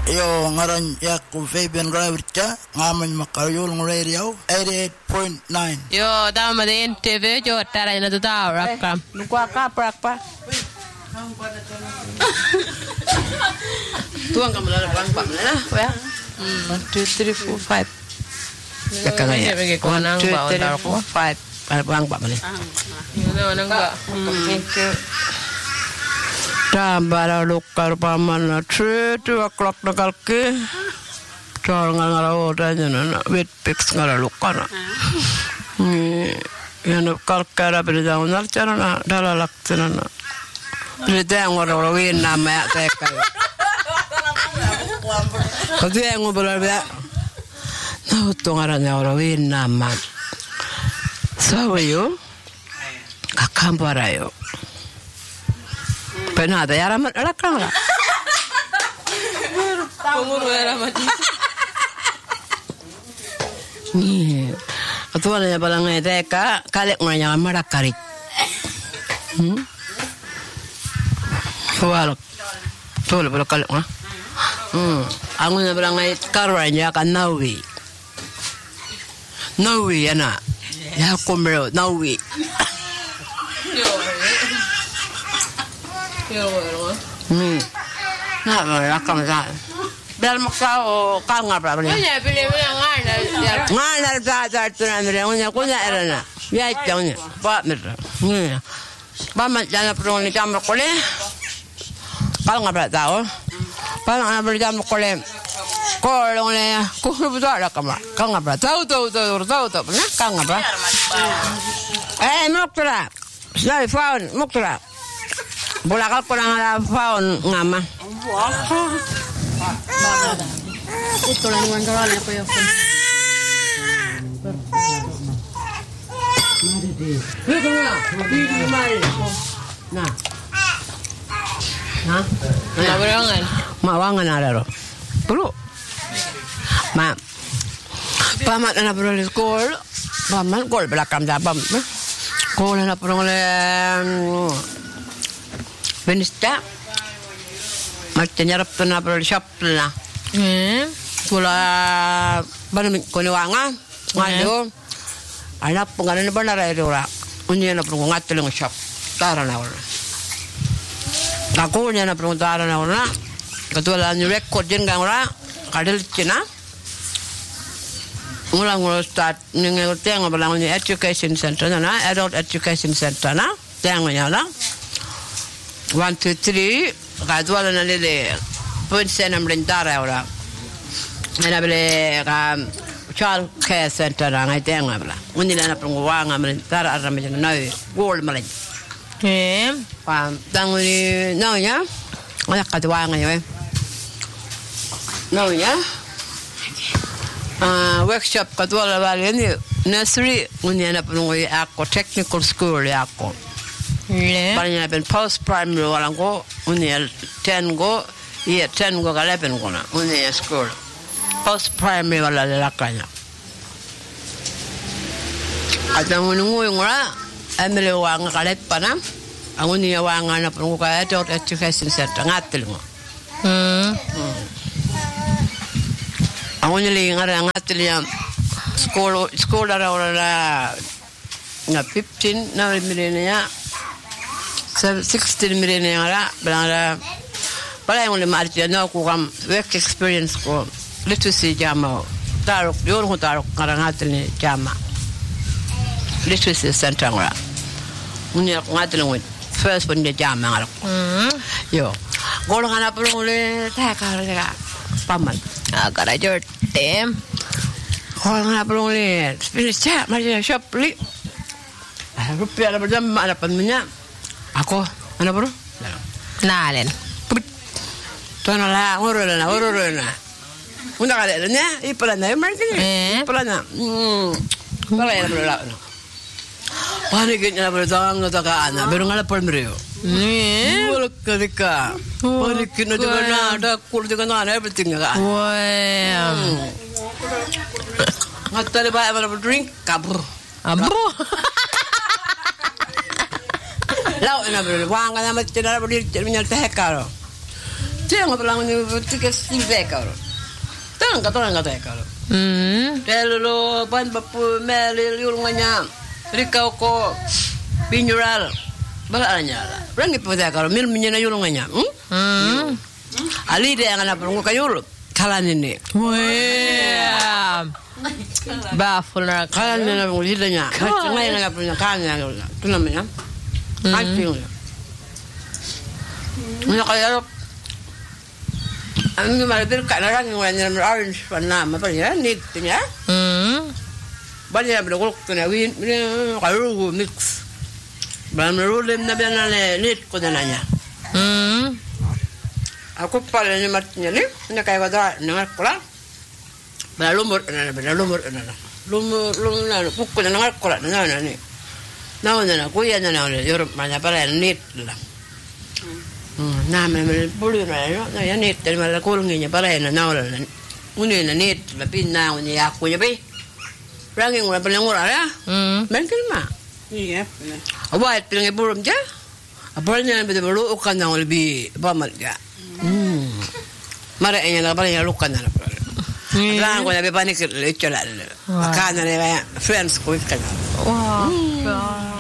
Yo ngaran Yakub Fabian Gravirka ngaman makarayulong radio 88.9. Yo tama din TV jo taray na tuta rakam. Nukwa ka prakpa. Tuang kamu lalap bang pak mana? Ya. 1 2 3 4 5. Kakak ya. 1 2 3 4 5. Lalap bang pak mana? Nang ba. Tambara lukar paman 3 o'clock na kalki. Char ngala oda nyana wet pix ngala lukar. Yan kalkara berida unar chana dalalak chana. Berida ngoro win nama teka. Kau yang ngobrol dia, nah tungarannya orang win nama. Sawayo, kakamparayo. Pernah ada ya ramat rakang lah. Penguru ya ramat. Nih, atuannya balangnya teka kalek nganya marakarit. Kawalak, tuh boleh kalek mah. Aku nak berangkai karanya kan Nawi anak, ya aku melo Nawi. Nak belakang saya. Biar maksa o kang apa ni? Punya pilih ngana. Ngana dah tu nak mereka punya erana. Ya itu ni, pak mereka. Bapak jangan perlu ni jam berkoleh. Kalau ngapa tahu? Parang abal jam kolem. Kolong le, kulo betul ada kamera. Kang apa? Tahu. Pernah kang apa? Muktra. Saya faun muktra. Bola kal kurang ada faun ngama. Itu lah nuan kalau apa ya? Nah. Mawangan. Mawangan ada loh. Perlu. Ma. Pamat na perlu sekolah. Pamat sekolah belakang jabam. Sekolah na perlu le. Benista. Macam nyarap tu na perlu shop na. Sekolah mana kau wanga. Ngadu. Anak pengaruh benar ada orang. Unya na perlu ngatul ngshop. Taran awal. Aku nyana peruntaran orang, ketua ni record jengang orang, kadal cina, ulang start ni tengok belang ni education center na, adult education center na, tengok nyala, 1 2 3, ketua ni le, pun senam lentara orang, mana beli child care center na, ngai tengok belang, undi lana perunguang lentara orang macam naik, gold malah. Tanguni naunya, anak kedua ngayon. Naunya, workshop kedua level ini nursery, unya na penunggu aku technical school aku. Banyak pen post primary orang ko, unya 10 go, 10 go kalau pen ko na, unya school. Post primary wala lelakanya. Ada menunggu orang. Ambil wang kalet panam, aku ni wang anak perlu kaya adult education center ngatil mo. Aku ni lengar ngatil yang sekolah orang na 15 na milenia, 16 milenia lah, belang yang ni macam ni aku kam work experience ko literacy jama, taruk, diorang taruk ngarang ngatil ni jama. Literacy center ngora. Unya ngatul ngit. First pun dia jam ngarok. Yo. Golong ana perlu le takar ka. Paman. Agak aja tem. Golong ana perlu le. Finish chat macam shop li. Rupiah ada berjam ada pennya. Aku ana perlu. Nalen. Tuan lah ururana. Unda kale nya ipalana marketing. Ipalana. Kalau yang berlaku. Panik na bertang na takaan na pero ngala palmreo wala kadika panik na juga na ada kul juga na everything ka ngatal ba apa drink kabur law na bro wanga na mat na bro nyal teh karo Tengo palang ni tiga silvekar. Tengo tekar. Telo ban bapu meli yulungnya. Rikau ko binjural. Balanya lah. Rangi tekar mil minyana yulungnya. Ali dia yang anak perungu kayul. Kalan ini. Wah. Baful nak. Kalan ini nak mulidanya. Macam mana nak punya kalannya? Tu namanya. Anjing. Mana kaya Ang malapit ka na lang yung orange na apa ya nit ya. Banyak bergolok na win karu mix. Balam rolem na biana nit ko na nya. Aku pala ni matnya ni na kay wada na kola. Balumur na. Lumur na pukko na kola na ni. Na kuya na Europe manya para nit lang. Nah, memang boleh lah. Ya net dari mana kulungnya para yang naula. Uni na net lebih na uni aku je be. Rangi ngura paling ngura ya. Mungkin mah. Iya. Awak paling burung je. Apalnya betul betul ukan yang lebih pamat je. Mara yang nak paling lukan na. Lang ko na be panik le chola. Kana le friends ko kan. Wah.